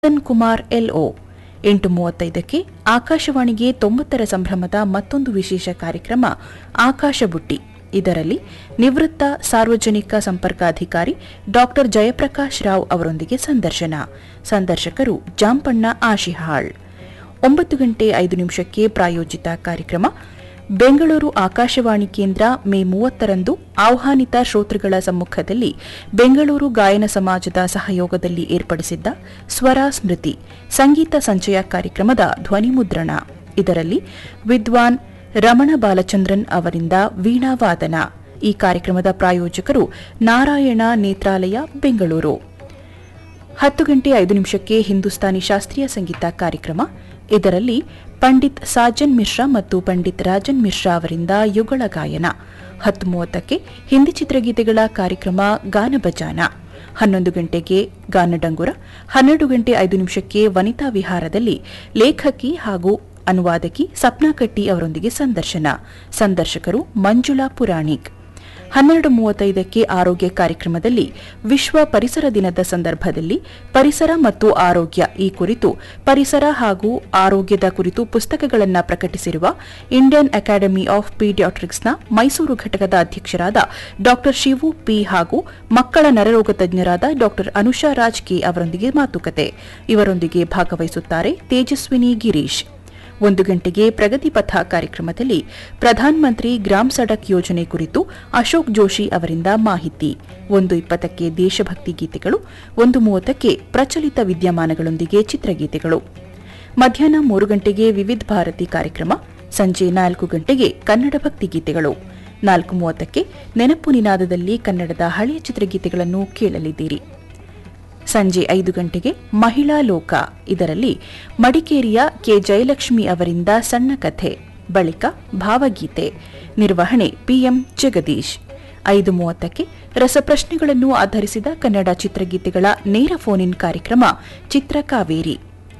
Kumar LO 8:35ಕ್ಕೆ ಆಕಾಶವಾಣಿಗೆ 90ರ ಸಂಭ್ರಮದ ಮತ್ತೊಂದು ವಿಶೇಷ ಕಾರ್ಯಕ್ರಮ ಆಕಾಶ ಬುಟ್ಟಿ. ಇದರಲ್ಲಿ ನಿವೃತ್ತ ಸಾರ್ವಜನಿಕ ಸಂಪರ್ಕಾಧಿಕಾರಿ ಡಾ ಜಯಪ್ರಕಾಶ್ ರಾವ್ ಅವರೊಂದಿಗೆ ಸಂದರ್ಶಕರು ಜಾಂಪಣ್ಣ ಆಶಿಹಾಳ್. 9:05 ಪ್ರಾಯೋಜಿತ ಕಾರ್ಯಕ್ರಮ ಬೆಂಗಳೂರು ಆಕಾಶವಾಣಿ ಕೇಂದ್ರ ಮೇ 30ರಂದು ಆಹ್ವಾನಿತ ಶ್ರೋತೃಗಳ ಸಮ್ಮುಖದಲ್ಲಿ ಬೆಂಗಳೂರು ಗಾಯನ ಸಮಾಜದ ಸಹಯೋಗದಲ್ಲಿ ಏರ್ಪಡಿಸಿದ್ದ ಸ್ವರ ಸ್ಮೃತಿ ಸಂಗೀತ ಸಂಚಯ ಕಾರ್ಯಕ್ರಮದ ಧ್ವನಿಮುದ್ರಣ. ಇದರಲ್ಲಿ ವಿದ್ವಾನ್ ರಮಣ ಬಾಲಚಂದ್ರನ್ ಅವರಿಂದ ವೀಣಾವಾದನ. ಈ ಕಾರ್ಯಕ್ರಮದ ಪ್ರಾಯೋಜಕರು ನಾರಾಯಣ ನೇತ್ರಾಲಯ ಬೆಂಗಳೂರು. 10:05 ಹಿಂದೂಸ್ತಾನಿ ಶಾಸ್ತ್ರೀಯ ಸಂಗೀತ ಕಾರ್ಯಕ್ರಮ. ಇದರಲ್ಲಿ ಪಂಡಿತ್ ಸಾಜನ್ ಮಿಶ್ರಾ ಮತ್ತು ಪಂಡಿತ್ ರಾಜನ್ ಮಿಶ್ರಾ ಅವರಿಂದ ಯುಗಳ ಗಾಯನ. 10:30 ಹಿಂದಿ ಚಿತ್ರಗೀತೆಗಳ ಕಾರ್ಯಕ್ರಮ ಗಾನಬಜಾನ. 11 ಗಂಟೆಗೆ ಗಾನಡಂಗುರ. 12:05 ವನಿತಾ ವಿಹಾರದಲ್ಲಿ ಲೇಖಕಿ ಹಾಗೂ ಅನುವಾದಕಿ ಸಪ್ನಾ ಕಟ್ಟಿ ಅವರೊಂದಿಗೆ ಸಂದರ್ಶಕರು ಮಂಜುಳಾ ಪುರಾಣಿಕ್. 12:35 ಆರೋಗ್ಯ ಕಾರ್ಯಕ್ರಮದಲ್ಲಿ ವಿಶ್ವ ಪರಿಸರ ದಿನದ ಸಂದರ್ಭದಲ್ಲಿ ಪರಿಸರ ಮತ್ತು ಆರೋಗ್ಯ ಈ ಕುರಿತು ಪರಿಸರ ಹಾಗೂ ಆರೋಗ್ಯದ ಕುರಿತು ಪುಸ್ತಕಗಳನ್ನು ಪ್ರಕಟಿಸಿರುವ ಇಂಡಿಯನ್ ಅಕಾಡೆಮಿ ಆಫ್ ಪೀಡಿಯಾಟ್ರಿಕ್ಸ್ನ ಮೈಸೂರು ಘಟಕದ ಅಧ್ಯಕ್ಷರಾದ ಡಾ ಶಿವು ಪಿ ಹಾಗೂ ಮಕ್ಕಳ ನರರೋಗ ತಜ್ಞರಾದ ಡಾ ಅನುಷಾ ರಾಜ್ ಕೆ ಅವರೊಂದಿಗೆ ಮಾತುಕತೆ. ಇವರೊಂದಿಗೆ ಭಾಗವಹಿಸುತ್ತಾರೆ ತೇಜಸ್ವಿನಿ ಗಿರೀಶ್. 1 ಗಂಟೆಗೆ ಪ್ರಗತಿ ಪಥ ಕಾರ್ಯಕ್ರಮದಲ್ಲಿ ಪ್ರಧಾನಮಂತ್ರಿ ಗ್ರಾಮ್ ಸಡಕ್ ಯೋಜನೆ ಕುರಿತು ಅಶೋಕ್ ಜೋಶಿ ಅವರಿಂದ ಮಾಹಿತಿ. 1:20 ದೇಶಭಕ್ತಿ ಗೀತೆಗಳು. 1:30 ಪ್ರಚಲಿತ ವಿದ್ಯಮಾನಗಳೊಂದಿಗೆ ಚಿತ್ರಗೀತೆಗಳು. ಮಧ್ಯಾಹ್ನ 3 ಗಂಟೆಗೆ ವಿವಿಧ ಭಾರತಿ ಕಾರ್ಯಕ್ರಮ. ಸಂಜೆ 4 ಗಂಟೆಗೆ ಕನ್ನಡ ಭಕ್ತಿ ಗೀತೆಗಳು. 4:30 ನೆನಪು ನಿನಾದದಲ್ಲಿ ಕನ್ನಡದ ಹಳೆಯ ಚಿತ್ರಗೀತೆಗಳನ್ನು ಕೇಳಲಿದ್ದೀರಿ. ಸಂಜೆ 5 ಗಂಟೆಗೆ ಮಹಿಳಾ ಲೋಕ. ಇದರಲ್ಲಿ ಮಡಿಕೇರಿಯ ಕೆ ಜಯಲಕ್ಷ್ಮಿ ಅವರಿಂದ ಸಣ್ಣ ಕಥೆ, ಬಳಿಕ ಭಾವಗೀತೆ. ನಿರ್ವಹಣೆ ಪಿಎಂ ಜಗದೀಶ್. 5:30 ರಸಪ್ರಶ್ನೆಗಳನ್ನು ಆಧರಿಸಿದ ಕನ್ನಡ ಚಿತ್ರಗೀತೆಗಳ ನೇರ ಫೋನ್ ಇನ್ ಕಾರ್ಯಕ್ರಮ ಚಿತ್ರಕಾವೇರಿ.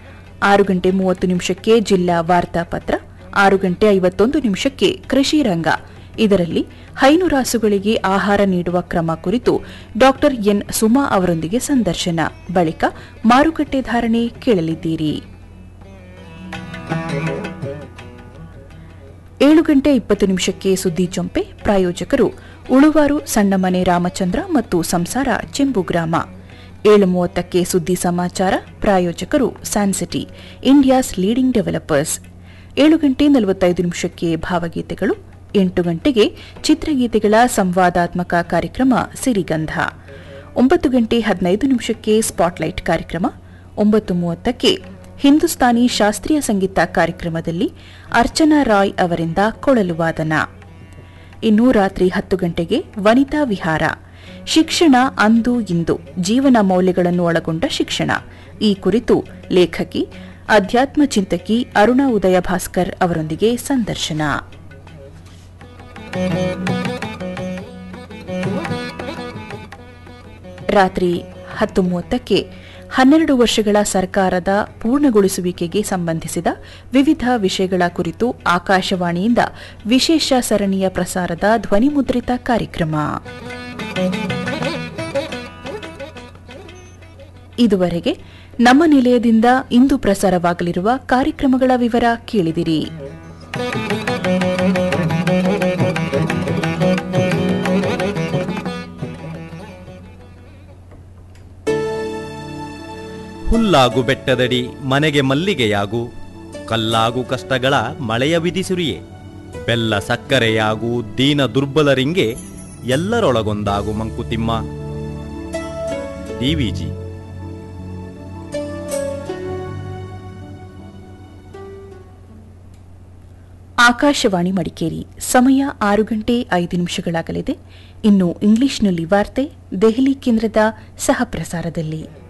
6:30 ಜಿಲ್ಲಾ ವಾರ್ತಾಪತ್ರ. 6:51 ಕೃಷಿ ರಂಗ. ಇದರಲ್ಲಿ ಹೈನುರಾಸುಗಳಿಗೆ ಆಹಾರ ನೀಡುವ ಕ್ರಮ ಕುರಿತು ಡಾ ಎನ್ ಸುಮಾ ಅವರೊಂದಿಗೆ ಸಂದರ್ಶನ. ಬಳಿಕ ಮಾರುಕಟ್ಟೆ ಧಾರಣೆ ಕೇಳಲಿದ್ದೀರಿ. 7:20 ಸುದ್ದಿ ಚೊಂಪೆ. ಪ್ರಾಯೋಜಕರು ಉಳುವಾರು ಸಣ್ಣಮನೆ ರಾಮಚಂದ್ರ ಮತ್ತು ಸಂಸಾರ ಚೆಂಬುಗ್ರಾಮ. 7:30 ಸುದ್ದಿ ಸಮಾಚಾರ. ಪ್ರಾಯೋಜಕರು ಸ್ಯಾನ್ಸಿಟಿ ಇಂಡಿಯಾಸ್ ಲೀಡಿಂಗ್ ಡೆವಲಪರ್ಸ್. 7:45 ಭಾವಗೀತೆಗಳು. 8 ಗಂಟೆಗೆ ಚಿತ್ರಗೀತೆಗಳ ಸಂವಾದಾತ್ಮಕ ಕಾರ್ಯಕ್ರಮ ಸಿರಿಗಂಧ. 9:15 ಸ್ಪಾಟ್ಲೈಟ್ ಕಾರ್ಯಕ್ರಮ. 9:30 ಹಿಂದೂಸ್ತಾನಿ ಶಾಸ್ತ್ರೀಯ ಸಂಗೀತ ಕಾರ್ಯಕ್ರಮದಲ್ಲಿ ಅರ್ಚನಾ ರಾಯ್ ಅವರಿಂದ ಕೊಳಲು ವಾದನ. ಇನ್ನು ರಾತ್ರಿ 10 ಗಂಟೆಗೆ ವನಿತಾ ವಿಹಾರ. ಶಿಕ್ಷಣ ಅಂದು ಇಂದು ಜೀವನ ಮೌಲ್ಯಗಳನ್ನು ಒಳಗೊಂಡ ಶಿಕ್ಷಣ ಈ ಕುರಿತು ಲೇಖಕಿ ಅಧ್ಯಾತ್ಮ ಚಿಂತಕಿ ಅರುಣಾ ಉದಯ ಭಾಸ್ಕರ್ ಅವರೊಂದಿಗೆ ಸಂದರ್ಶನ. ರಾತ್ರಿ 10:30 12 ವರ್ಷಗಳ ಸರ್ಕಾರದ ಪೂರ್ಣಗೊಳಿಸುವಿಕೆಗೆ ಸಂಬಂಧಿಸಿದ ವಿವಿಧ ವಿಷಯಗಳ ಕುರಿತು ಆಕಾಶವಾಣಿಯಿಂದ ವಿಶೇಷ ಸರಣಿಯ ಪ್ರಸಾರದ ಧ್ವನಿಮುದ್ರಿತ ಕಾರ್ಯಕ್ರಮ. ಇದುವರೆಗೆ ನಮ್ಮ ನಿಲಯದಿಂದ ಇಂದು ಪ್ರಸಾರವಾಗಲಿರುವ ಕಾರ್ಯಕ್ರಮಗಳ ವಿವರ ಕೇಳಿದಿರಿ. ಹುಲ್ಲಾಗು ಬೆಟ್ಟದಡಿ ಮನೆಗೆ ಮಲ್ಲಿಗೆಯಾಗು, ಕಲ್ಲಾಗು ಕಷ್ಟಗಳ ಮಳೆಯ ವಿಧಿಸುರಿಯೇ, ಬೆಲ್ಲ ಸಕ್ಕರೆಯಾಗು ದೀನ ದುರ್ಬಲರಿಂಗೆ, ಎಲ್ಲರೊಳಗೊಂದಾಗು ಮಂಕುತಿಮ್ಮ. ಡಿವಿಜಿ. ಆಕಾಶವಾಣಿ ಮಡಿಕೇರಿ. ಸಮಯ 6:05 ಇನ್ನು ಇಂಗ್ಲಿಷ್ನಲ್ಲಿ ವಾರ್ತೆ ದೆಹಲಿ ಕೇಂದ್ರದ ಸಹ ಪ್ರಸಾರದಲ್ಲಿ.